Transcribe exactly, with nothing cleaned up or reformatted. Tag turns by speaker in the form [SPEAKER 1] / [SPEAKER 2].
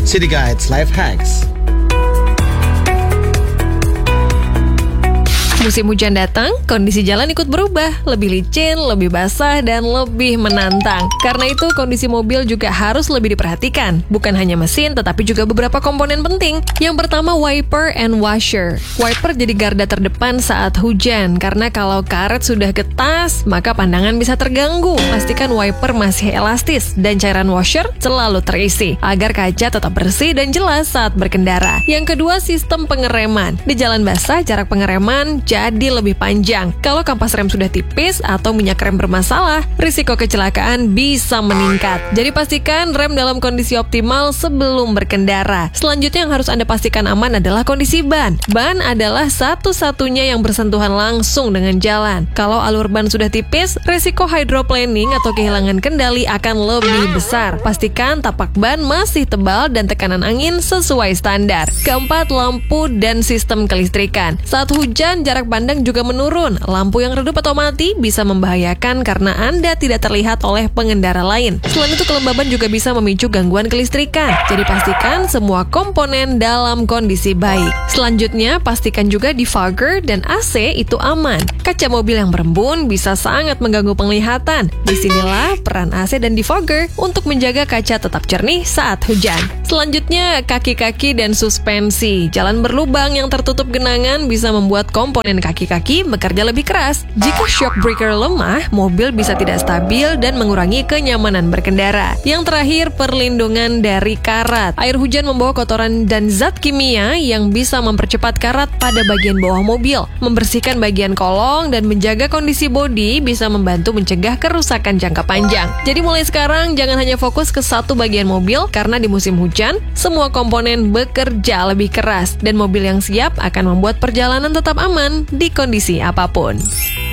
[SPEAKER 1] City Guides Life Hacks.
[SPEAKER 2] Musim hujan datang, kondisi jalan ikut berubah, lebih licin, lebih basah, dan lebih menantang. Karena itu, kondisi mobil juga harus lebih diperhatikan. Bukan hanya mesin, tetapi juga beberapa komponen penting. Yang pertama, wiper and washer. Wiper jadi garda terdepan saat hujan, karena kalau karet sudah getas, maka pandangan bisa terganggu. Pastikan wiper masih elastis, dan cairan washer selalu terisi, agar kaca tetap bersih dan jelas saat berkendara. Yang kedua, sistem pengereman. Di jalan basah, jarak pengereman jadi lebih panjang. Kalau kampas rem sudah tipis atau minyak rem bermasalah, risiko kecelakaan bisa meningkat. Jadi pastikan rem dalam kondisi optimal sebelum berkendara. Selanjutnya yang harus Anda pastikan aman adalah kondisi ban. Ban adalah satu-satunya yang bersentuhan langsung dengan jalan. Kalau alur ban sudah tipis, risiko hydroplaning atau kehilangan kendali akan lebih besar. Pastikan tapak ban masih tebal dan tekanan angin sesuai standar. Keempat, lampu dan sistem kelistrikan. Saat hujan, jarak pandang juga menurun. Lampu yang redup atau mati bisa membahayakan karena Anda tidak terlihat oleh pengendara lain. Selain itu, kelembaban juga bisa memicu gangguan kelistrikan. Jadi pastikan semua komponen dalam kondisi baik. Selanjutnya, pastikan juga defogger dan A C itu aman. Kaca mobil yang berembun bisa sangat mengganggu penglihatan. Disinilah peran A C dan defogger untuk menjaga kaca tetap jernih saat hujan. Selanjutnya, kaki-kaki dan suspensi. Jalan berlubang yang tertutup genangan bisa membuat komponen kaki-kaki bekerja lebih keras. Jika shock breaker lemah, mobil bisa tidak stabil dan mengurangi kenyamanan berkendara. Yang terakhir, perlindungan dari karat. Air hujan membawa kotoran dan zat kimia yang bisa mempercepat karat pada bagian bawah mobil. Membersihkan bagian kolong dan menjaga kondisi bodi bisa membantu mencegah kerusakan jangka panjang. Jadi mulai sekarang, jangan hanya fokus ke satu bagian mobil, karena di musim hujan, semua komponen bekerja lebih keras, dan mobil yang siap akan membuat perjalanan tetap aman di kondisi apapun.